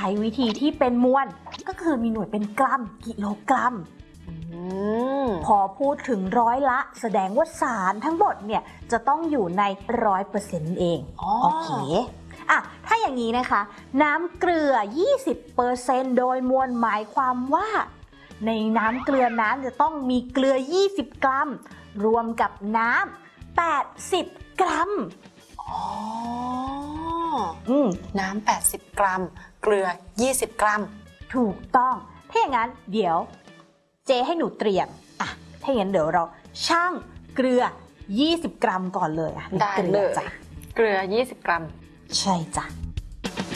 ช้วิธีที่เป็นมวลก็คือมีหน่วยเป็นกรัมกิโลกรัมพอพูดถึงร้อยละแสดงว่าสารทั้งหมดเนี่ยจะต้องอยู่ใน 100% เองโอเคถ้าอย่างนี้นะคะน้ำเกลือ 20% โดยมวลหมายความว่าในน้ำเกลือนั้นจะต้องมีเกลือ20 กรัมรวมกับน้ำ80 กรัมน้ำ80 กรัมเกลือ20 กรัมถูกต้องถ้าอย่างนั้นเดี๋ยวเจให้หนูเตรียมถ้าอย่างนั้นเดี๋ยวเราชั่งเกลือ20 กรัมก่อนเลยได้เลยเกลือ20 กรัมใช่จ้ะ